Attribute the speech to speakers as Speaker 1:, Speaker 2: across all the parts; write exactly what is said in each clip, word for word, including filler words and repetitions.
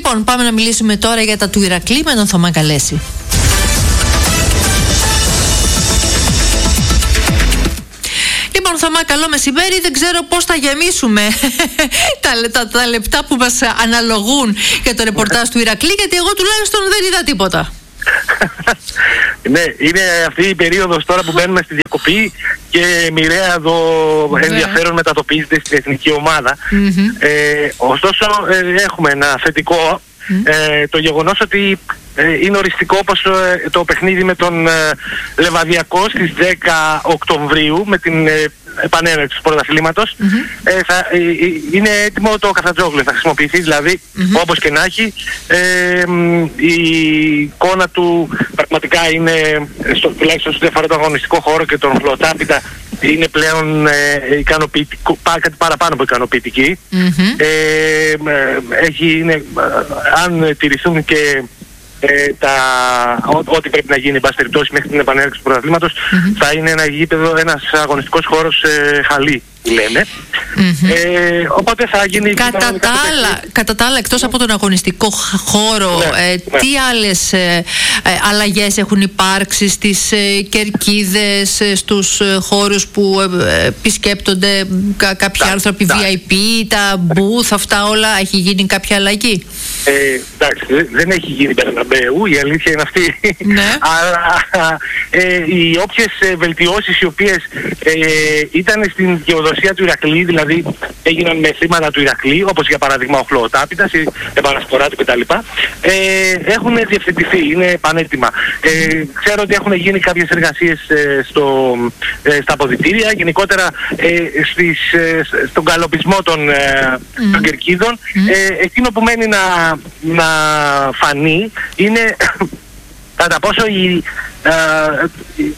Speaker 1: Λοιπόν, πάμε να μιλήσουμε τώρα για τα του Ηρακλή με τον Θωμά Καλέση. Λοιπόν, Θωμά, καλό μεσημέρι. Δεν ξέρω πώς θα γεμίσουμε τα, τα, τα λεπτά που μας αναλογούν για το ρεπορτάζ του Ηρακλή, γιατί εγώ τουλάχιστον δεν είδα τίποτα.
Speaker 2: Ναι, είναι αυτή η περίοδος τώρα που μπαίνουμε στη διακοπή και μοιραία εδώ ενδιαφέρον μετατοπίζεται στην εθνική ομάδα. Mm-hmm. Ε, ωστόσο ε, έχουμε ένα θετικό, mm-hmm. ε, το γεγονός ότι ε, είναι οριστικό, όπως ε, το παιχνίδι με τον ε, Λεβαδιακό στις δέκα Οκτωβρίου με την ε, επανέναρξη του πρωταθλήματος. Mm-hmm. ε, θα, ε, είναι έτοιμο το Καφτατζόγλου, θα χρησιμοποιηθεί δηλαδή, mm-hmm. όπως και να έχει. Ε, η εικόνα του πραγματικά είναι, στο, τουλάχιστον στο διαφορετικό αγωνιστικό χώρο και τον Χλωτάπητα, είναι πλέον ε, ικανοποιητικό, κάτι παραπάνω από ικανοποιητική. Mm-hmm. Ε, έχει, είναι, αν τηρηθούν και Ε, τα, ό, ό,τι πρέπει να γίνει, εν πάση περιπτώσει, μέχρι την επανέλευση του πρωταθλήματος, mm-hmm. θα είναι ένα γήπεδο, ένας αγωνιστικός χώρος ε, χαλή, λέμε. Mm-hmm. Ε, οπότε θα γίνει...
Speaker 1: Κατά τα, άλλα, κατά τα άλλα, εκτός από τον αγωνιστικό χώρο, ναι, ε, ναι. τι άλλες ε, ε, αλλαγές έχουν υπάρξει στις ε, κερκίδες, ε, στους ε, χώρους που ε, επισκέπτονται κα, κάποιοι τα, άνθρωποι τα. βι άι πι, τα booth, αυτά όλα, έχει γίνει κάποια αλλαγή?
Speaker 2: Ε, εντάξει, δεν έχει γίνει Μπερναμπέου, η αλήθεια είναι αυτή. Ναι. Αλλά ε, οι όποιες ε, βελτιώσεις οι οποίες ε, ήταν στην γεωδοσία του Ηρακλή, δηλαδή έγιναν με θύματα του Ηρακλή, όπως για παράδειγμα ο Χλωοτάπητας, η επανασπορά του κτλ. Ε, έχουν διευθετηθεί, είναι πανέτοιμα. Ε, ξέρω ότι έχουν γίνει κάποιες εργασίες ε, στο, ε, στα αποδυτήρια, γενικότερα ε, στις, ε, στον καλοπισμό των, ε, mm. των κερκίδων. Mm. Ε, εκείνο που μένει να, να φανεί είναι κατά πόσο η, ε, η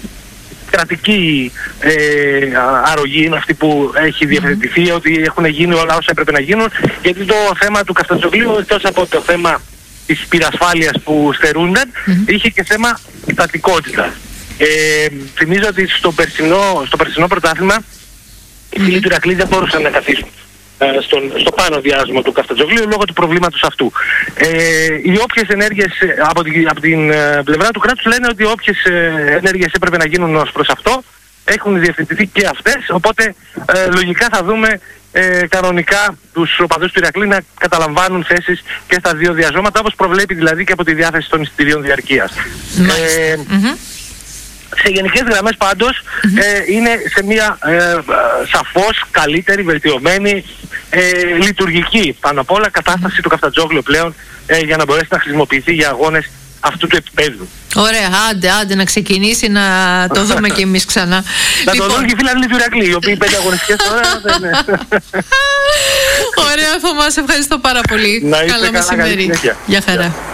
Speaker 2: κρατική ε, αρρωγή είναι αυτή που έχει διευθετηθεί, mm-hmm. ότι έχουν γίνει όλα όσα έπρεπε να γίνουν, γιατί το θέμα του Καφτατζογλίου, εκτός από το θέμα της πυρασφάλειας που στερούνταν, mm-hmm. είχε και θέμα στατικότητας. Ε, θυμίζω ότι στο περσινό, στο περσινό πρωτάθλημα mm-hmm. οι φίλοι του Ηρακλή δεν μπορούσαν να καθίσουν Στον, στο πάνω διάσμο του Καφτατζογλίου λόγω του προβλήματος αυτού. Ε, οι όποιες ενέργειες από την, από την ε, πλευρά του κράτους λένε ότι όποιες ε, ενέργειες έπρεπε να γίνουν ως προς αυτό έχουν διευθετηθεί και αυτές, οπότε ε, λογικά θα δούμε ε, κανονικά τους οπαδούς του Ηρακλή να καταλαμβάνουν θέσεις και στα δύο διαζώματα, όπως προβλέπει δηλαδή και από τη διάθεση των εισιτηρίων διαρκείας. Ε, mm-hmm. Σε γενικές γραμμές πάντως mm-hmm. ε, είναι σε μια ε, σαφώς καλύτερη, βελτιωμένη, ε, λειτουργική πάνω απ' όλα κατάσταση mm-hmm. του Καφτατζόγλου πλέον ε, για να μπορέσει να χρησιμοποιηθεί για αγώνες αυτού του επίπεδου.
Speaker 1: Ωραία, άντε, άντε να ξεκινήσει να το δούμε κι εμείς ξανά.
Speaker 2: Να λοιπόν... το δουν και οι φίλοι του Ηρακλή, οι οποίοι πέντε αγωνιστικές τώρα δεν είναι.
Speaker 1: Ωραία, Θωμά, σε ευχαριστώ πάρα πολύ.
Speaker 2: Να είστε καλά,
Speaker 1: μεσημέρι. Γεια χαρά.